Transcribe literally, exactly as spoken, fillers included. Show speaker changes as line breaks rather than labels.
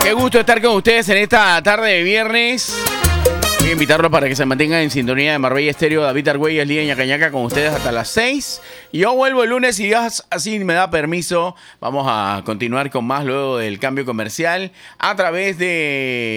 Qué gusto estar con ustedes en esta tarde de viernes. Voy a invitarlos para que se mantengan en sintonía de Marbella Estéreo. David Argüelles, Lidia Ñacañaca con ustedes hasta las seis. Y yo vuelvo el lunes y Dios así me da permiso. Vamos a continuar con más luego del cambio comercial a través de